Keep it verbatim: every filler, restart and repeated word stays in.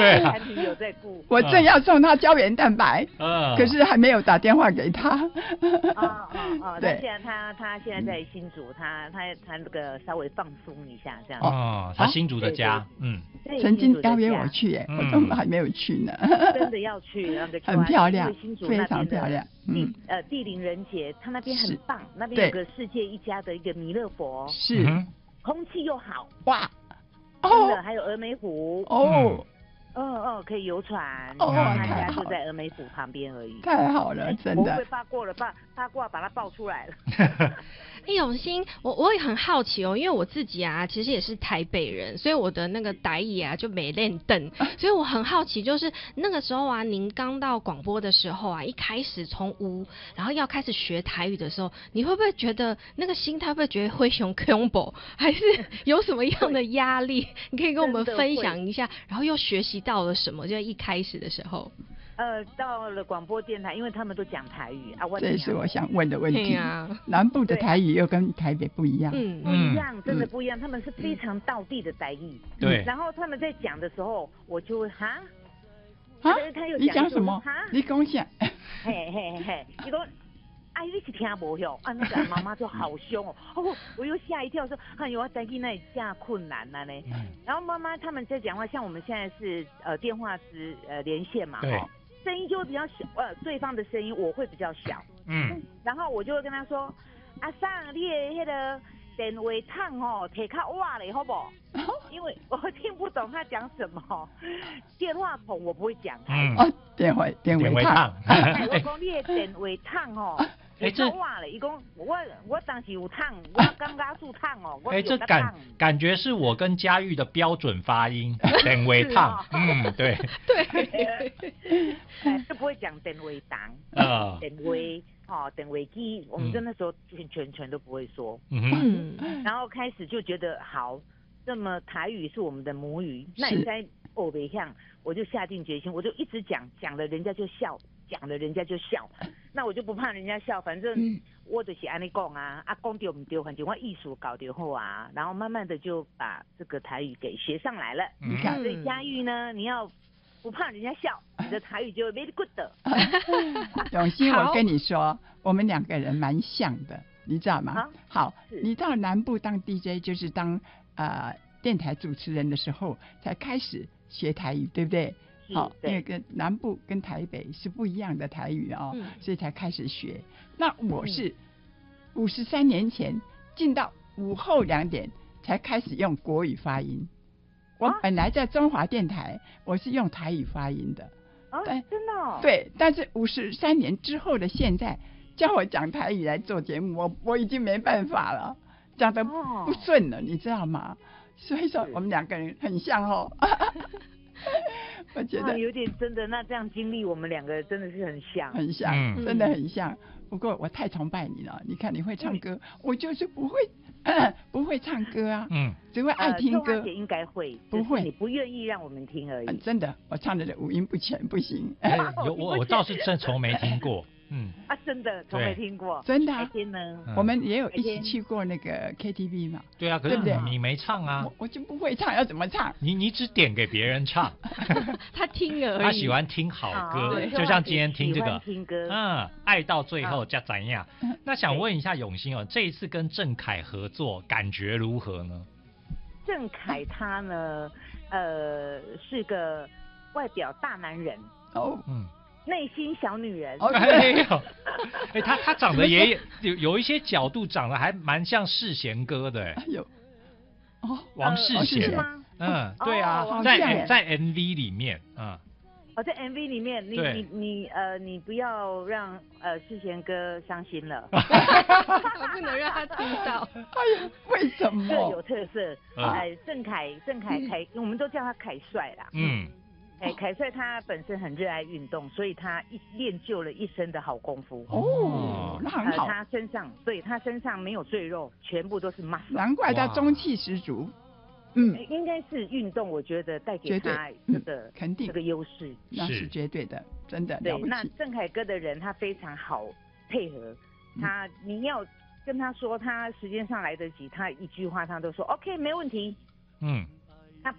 对啊， 产品有在顾。 我正要送他胶原蛋白， 嗯， 可是还没有打电话给他。 哦哦哦，他对现在他他现在在新竹，他他他那个稍微放松一下这样。 哦，他新竹的家，嗯， 对曾经邀约新竹的家我去，哎， 嗯我都还没有去呢。 真的要去那个很漂亮因为新竹非那边的常漂亮嗯地呃地灵人杰，他那边很是棒，那边对有个世界一家的一个弥勒佛， 是嗯空气又好， 哇， 真的哦还有峨眉湖， 哦， 嗯嗯，可以游船， 哦然后他家太好就在峨眉湖旁边而已。 太好了，真我会不会的。 八卦了？八八卦把它爆出来了。 哎，永兴，我我也很好奇哦，因为我自己啊，其实也是台北人，所以我的那个台语啊就没练凳，所以我很好奇，就是那个时候啊，您刚到广播的时候啊，一开始从无，然后要开始学台语的时候，你会不会觉得那个心态会不会觉得灰熊 combo， 还是有什么样的压力？你可以跟我们分享一下，然后又学习到了什么？就在一开始的时候。 呃，到了广播电台，因为他们都讲台语啊，我这也是我想问的问题。 啊、 南部的台语又跟台北不一样， 嗯， 不一样，真的不一样。他们是非常道地的台语， 对。 然后他们在讲的时候，我就会哈， 啊， 他有你讲什么？ 哈， 你讲下。 嘿嘿嘿，你说。哎，你是听不晓啊？那个妈妈就好凶哦，哦，我又吓一跳，说，哎呦，我在去那里架困难了呢。嗯、然后妈妈他们在讲话，像我们现在是呃电话直呃连线嘛， 对， 声音就会比较小，呃，对方的声音我会比较小，嗯，然后我就会跟他说，阿桑，你的那个电话筒哦，提较晚嘞，好不好？因为我听不懂他讲什么，电话筒我不会讲， 嗯， 哦，电话电话筒， 我讲你的电话筒哦。哎，这哇了，伊讲我我当时有烫，我刚刚是烫哦。 哎，这感感觉是我跟嘉玉的标准发音，电话烫，嗯，对对， 就不会讲电话档， 啊， 电话哦，电话机，我们就那时候全全全都不会说， 嗯， 然后开始就觉得好，那么台语是我们的母语，那你在欧北向，我就下定决心，我就一直讲，讲了人家就笑。讲了人家就笑，那我就不怕人家笑，反正我就是安尼讲啊，啊讲对不对，反正我艺术搞对后啊，然后慢慢的就把这个台语给学上来了。你看，所以嘉玉呢，你要不怕人家笑，你的台语就 very good 的。 永兴，我跟你说，我们两个人蛮像的，你知道吗？啊、好，你到南部当 D J 就是当呃电台主持人的时候才开始学台语，对不对？好，因为跟南部跟台北是不一样的台语哦，嗯、所以才开始学。那我是五十三年前进到午后两点才开始用国语发音。我本来在中华电台，我是用台语发音的。 啊，真的、哦？ 对，但是五十三年之后的现在，叫我讲台语来做节目，我我已经没办法了，讲得不顺了，你知道吗？所以说我们两个人很像哦。我觉得、 啊、有点真的，那这样经历我们两个真的是很像， 很像，嗯、真的很像。不过我太崇拜你了，你看你会唱歌，嗯、我就是不会，呃、不会唱歌啊，嗯，只会爱听歌。 呃、姐应该会， 不会， 你不愿意让我们听而已。 呃、真的，我唱的五音不全，不行。 欸、有我我倒是真从没听过。嗯啊，真的从没听过， 真的、啊。 白天呢， 我们也有一起去过那个 K T V 嘛。 对啊，可是你, 你没唱啊我，我就不会唱，要怎么唱？ 你你只点给别人唱， 他听而已。 他喜欢听好歌，哦、就像今天听这个， 听歌， 嗯，爱到最后加怎样？嗯、那想问一下永兴哦，这一次跟郑恺合作，感觉如何呢？ 郑恺他呢，呃，是个外表大男人哦，嗯。内心小女人， 哎呦，哎，他他长得也有有一些角度长得还蛮像世贤哥的，哎，有， 哦， 王世贤吗？ 嗯，对啊，在在 M V 里面，嗯， 哦，在 M V 里面，你你你呃，你不要让呃世贤哥伤心了， 不能让他听到， 哎呀，为什么？ 各有特色，哎，郑恺郑恺恺，我们都叫他恺帅啦，嗯。哎，恺帅他本身很热爱运动，所以他一练就了一身的好功夫。 哦，那很好。 呃、他身上，对他身上没有赘肉，全部都是 muscle。 难怪他中气十足。嗯， 应该是运动，我觉觉得带给他这个、 嗯、肯定这个优势， 那是绝对的，真的对。那郑恺哥的人，他非常好配合，他、嗯、你要跟他说他时间上来得及，他一句话他都说 OK 没问题。 嗯。